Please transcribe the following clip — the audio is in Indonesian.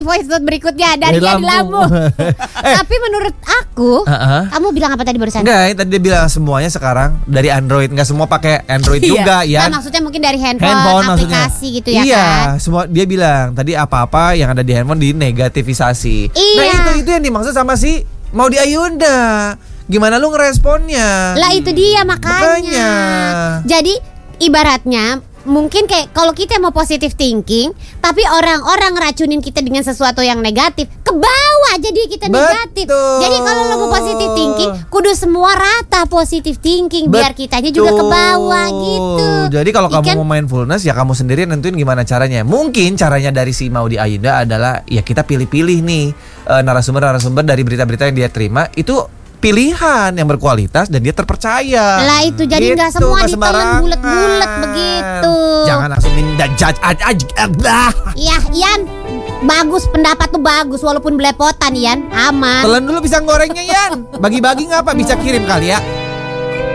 voice note berikutnya dari Lampung. Tapi menurut aku, kamu bilang apa tadi barusan? Enggak, tadi dia bilang semuanya sekarang dari Android. Enggak semua pakai Android juga ya. Nah, maksudnya mungkin dari handphone aplikasi maksudnya. Gitu ya iya, kan? Iya, semua dia bilang tadi apa-apa yang ada di handphone dinegativisasi. Iya. Nah, itu yang dimaksud sama si Maudy Ayunda. Gimana lu ngeresponnya? Lah itu dia makanya. Jadi ibaratnya mungkin kayak kalau kita mau positive thinking, tapi orang-orang ngeracunin kita dengan sesuatu yang negatif, ke bawah jadi kita negatif. Jadi kalau lo mau positive thinking, kudu semua rata positive thinking biar kitanya juga ke bawah gitu. Jadi kalau kamu mau mindfulness ya kamu sendiri nentuin gimana caranya. Mungkin caranya dari si Maudy Ayunda adalah ya kita pilih-pilih nih narasumber-narasumber dari berita-berita yang dia terima itu pilihan yang berkualitas dan dia terpercaya. Lah itu jadi nggak gitu, semua ditelan bulet-bulet begitu. Jangan langsung judge aja. Iya, Ian, bagus pendapat tuh bagus walaupun belepotan Ian, aman. Telan dulu pisang gorengnya Ian. Bagi-bagi ngapa bisa kirim kali ya?